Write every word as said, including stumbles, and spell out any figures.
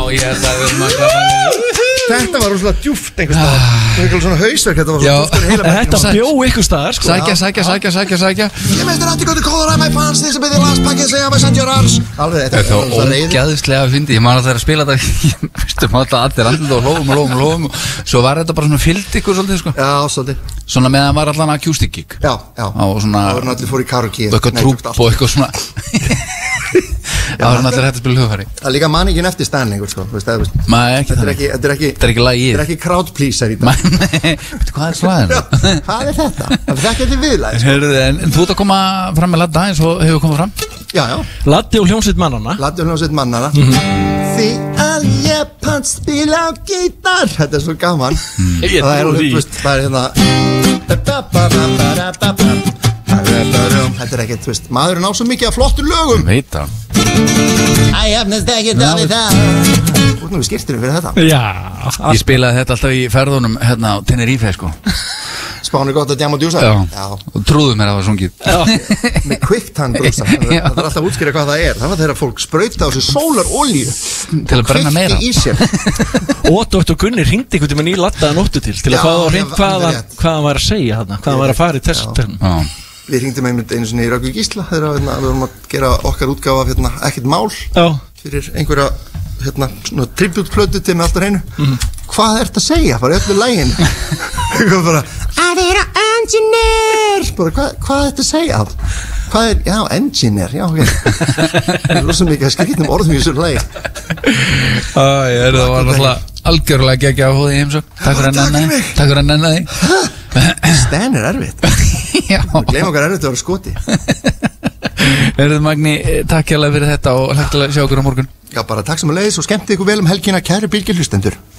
ég held að við erum að klappa Þetta var rosalega djúft einhvers staðar Einhvern svona hausverk, þetta var Já. svona djúft fyrir heila Þetta bjó ykkur staðar sko Sækja, sækja, sækja, sækja, sækja Ég meist þér átti góti kóður að mæ fans Þess að byrja landspakkið segja með Saint Gerards Alveg, þetta Þetta var var rosalega reiði ógæðislega að fyndi Ég man að það er að spila þetta Vistu, maður alltaf allir andið og hlófum og hlófum og hlófum Svo var þetta bara svona fyllt ykkur svolítið sko Já, svolítið Svona meðan var allan acoustic gig Já, já Og svona Það voru náttúrulega fór í karaoke Og eitthvað trúpp og eitthvað svona Það var náttúrulega hægt að spila hljóðfæri Það er líka manningin eftir stænlingur sko, veist, það, veist. Maður ekki Þetta er þannig ekki, þetta er ekki, Þetta er ekki lagið þetta er ekki crowd pleaser í dag Nei, veitu hvað er slaðin? Hvað er þetta? Það er ekki þetta viðlæð sko. Heyrðu, en, en þú ert að koma fram með ladda eins og hefur komað fram Já, já, Laddi og hljómsveit mannana Laddi og hljómsveit mannana Því að ég pant spila á gítar Þetta er svo gaman Ég Það er trúi alveg, því. þú veist, það er hérna Þetta er ekkert, þú veist Maðurinn á svo mikið af flottur lögum Veit það Æ, hefnist ekki það við það Þú ert nú við skirtinu fyrir þetta Já Ég spilaði þetta alltaf í ferðunum hérna á Tenerife sko Spánu gott að djama og djúsa Já, og trúðu mér að það var sungið Með kveikt hann brúsa Það er alltaf að útskýra hvað það er Það var þegar fólk sprauta á sig sólarolíu Til að brenna meira í sér Óttu og Gunni ringdi einhvern veginn í laddaðan óttu til Til Já, að fá á hreint ég- hvað alveg hann rétt. Hvað hann var að segja þarna Hvað hann var að fara í test Já, Við ringdum einmitt einu sinni í Röggu Gísla Þegar hérna, við vorum að gera okkar útgáfa af hérna, ekkert mál Já Fyrir einhverja hérna, svona tributplötu til með alltaf hreinu Hvað ert að segja? Bara í öllu lægin Eitthvað bara Að vera engineer Bara hvað, hvað ert að segja? Hvað er, já, engineer, já, ok Það er rosa mikið að skrifnum orðum í þessu lægi Æ, það var náttúrulega algjörlega geggja á hóði í heimsókn Takk fyrir að Takk nenna fyrir þig mig. Takk fyrir að nenna þig Sten er erfitt Já Gleim okkar erfitt að vera skoti Verður Magni, takk hérlega fyrir þetta og hægt til að sjá okkur á morgun Já, bara takk sem að leiðis og skemmti ykkur vel um helgina, kæru bylgjahlustendur